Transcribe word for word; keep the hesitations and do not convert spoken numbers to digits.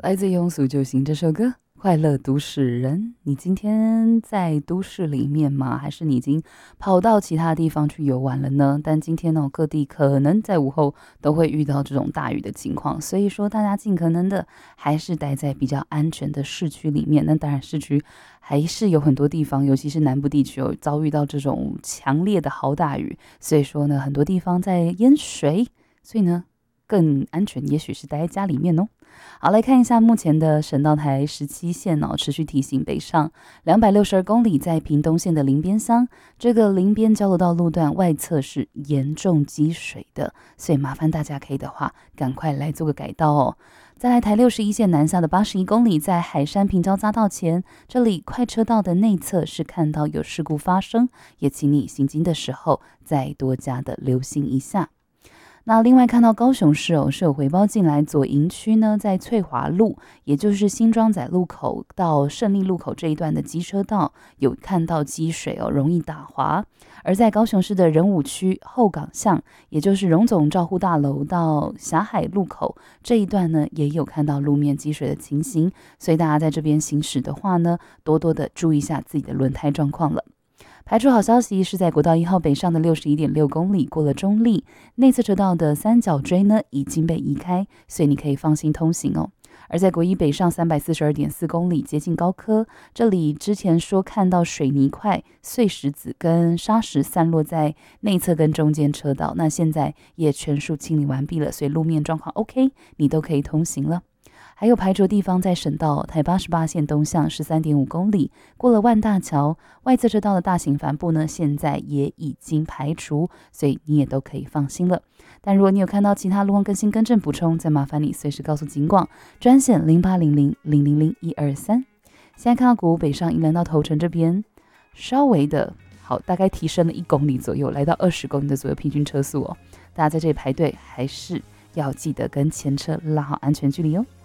来自庸俗救星这首歌《快乐都市人》。你今天在都市里面吗？还是你已经跑到其他地方去游玩了呢？但今天呢，各地可能在午后都会遇到这种大雨的情况，所以说大家尽可能的还是待在比较安全的市区里面。那当然，市区还是有很多地方，尤其是南部地区有遭遇到这种强烈的豪大雨，所以说呢，很多地方在淹水，所以呢，更安全也许是待在家里面哦。好，来看一下目前的省道台十七线哦，持续提醒北上两百六十二公里，在屏东县的林边乡，这个林边交流道路段外侧是严重积水的，所以麻烦大家可以的话，赶快来做个改道哦。再来台六十一线南下的八十一公里，在海山平交匝道前，这里快车道的内侧是看到有事故发生，也请你行经的时候再多加的留心一下。那另外看到高雄市哦，是有回报进来左营区呢，在翠华路，也就是新庄仔路口到胜利路口这一段的机车道有看到积水哦，容易打滑。而在高雄市的仁武区后港巷，也就是荣总照护大楼到霞海路口这一段呢，也有看到路面积水的情形，所以大家在这边行驶的话呢，多多的注意一下自己的轮胎状况了。排除好消息是在国道一号北上的 六十一点六公里，过了中立内侧车道的三角锥呢已经被移开，所以你可以放心通行哦。而在国一北上 三百四十二点四公里，接近高科，这里之前说看到水泥块、碎石子跟沙石散落在内侧跟中间车道，那现在也全数清理完毕了，所以路面状况 OK， 你都可以通行了。还有排除地方在省道台八十八线东向 十三点五公里，过了万大桥外侧车道的大型帆布呢，现在也已经排除，所以你也都可以放心了。但如果你有看到其他路况更新更正补充，再麻烦你随时告诉警广专线零八零零零零零一二三。现在看到国五北上宜兰到头城这边，稍微的好，大概提升了一公里左右，来到二十公里的左右平均车速哦。大家在这里排队，还是要记得跟前车拉好安全距离哦。